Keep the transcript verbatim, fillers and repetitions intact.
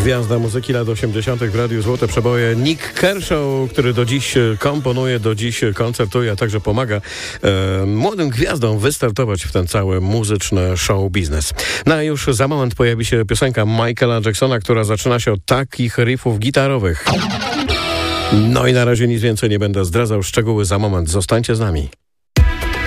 Gwiazda muzyki lat osiemdziesiątych w Radiu Złote Przeboje. Nick Kershaw, który do dziś komponuje, do dziś koncertuje, a także pomaga e, młodym gwiazdom wystartować w ten cały muzyczny show biznes. No a już za moment pojawi się piosenka Michaela Jacksona, która zaczyna się od takich riffów gitarowych. No i na razie nic więcej nie będę zdradzał, szczegóły za moment. Zostańcie z nami.